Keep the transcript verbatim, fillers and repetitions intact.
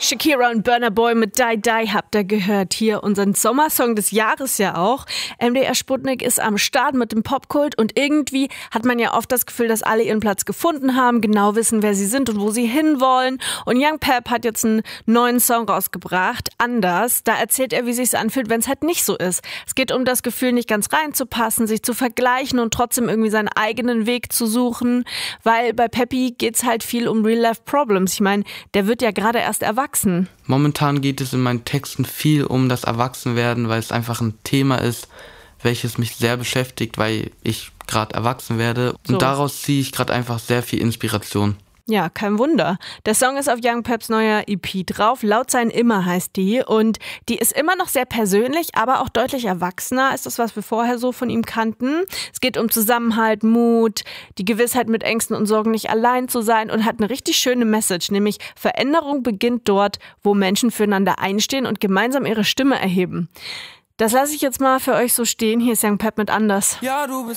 Shakira und Burna Boy mit Die Die habt ihr gehört. Hier unseren Sommersong des Jahres ja auch. M D R Sputnik ist am Start mit dem Popkult und irgendwie hat man ja oft das Gefühl, dass alle ihren Platz gefunden haben, genau wissen, wer sie sind und wo sie hinwollen. Und Young Pep hat jetzt einen neuen Song rausgebracht, Anders. Da erzählt er, wie sich's anfühlt, wenn es halt nicht so ist. Es geht um das Gefühl, nicht ganz reinzupassen, sich zu vergleichen und trotzdem irgendwie seinen eigenen Weg zu suchen, weil bei Peppy geht's halt viel um Real-Life-Problems. Ich meine, der wird ja gerade erst erwachsen. Momentan geht es in meinen Texten viel um das Erwachsenwerden, weil es einfach ein Thema ist, welches mich sehr beschäftigt, weil ich gerade erwachsen werde. Und so. Daraus ziehe ich gerade einfach sehr viel Inspiration. Ja, kein Wunder. Der Song ist auf Young Peps neuer E P drauf. Laut sein immer heißt die. Und die ist immer noch sehr persönlich, aber auch deutlich erwachsener als das, was wir vorher so von ihm kannten. Es geht um Zusammenhalt, Mut, die Gewissheit, mit Ängsten und Sorgen nicht allein zu sein und hat eine richtig schöne Message, nämlich Veränderung beginnt dort, wo Menschen füreinander einstehen und gemeinsam ihre Stimme erheben. Das lasse ich jetzt mal für euch so stehen. Hier ist Young Pep mit Anders. Ja, du bist